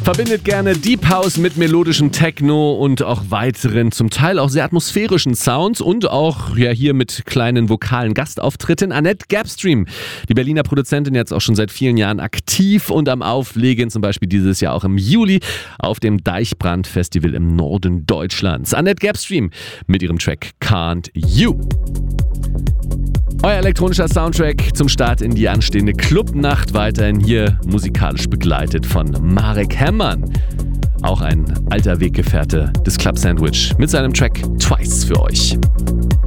Verbindet gerne Deep House mit melodischem Techno und auch weiteren, zum Teil auch sehr atmosphärischen Sounds und auch hier mit kleinen vokalen Gastauftritten. Annette Gapstream, die Berliner Produzentin, jetzt auch schon seit vielen Jahren aktiv und am Auflegen, zum Beispiel dieses Jahr auch im Juli auf dem Deichbrand-Festival im Norden Deutschlands. Annette Gapstream mit ihrem Track Can't You. Euer elektronischer Soundtrack zum Start in die anstehende Clubnacht, weiterhin hier musikalisch begleitet von Marek Hemmann. Auch ein alter Weggefährte des Club Sandwich mit seinem Track Twice für euch.